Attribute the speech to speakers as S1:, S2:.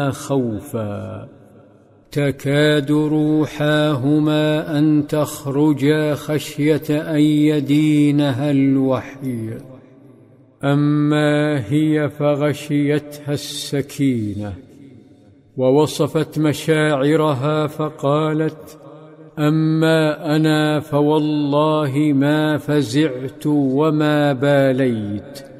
S1: خوفا، تكاد روحاهما أن تخرجا خشية أن يدينها الوحي. أما هي فغشيتها السكينة، ووصفت مشاعرها فقالت: أما أنا فوالله ما فزعت وما باليت،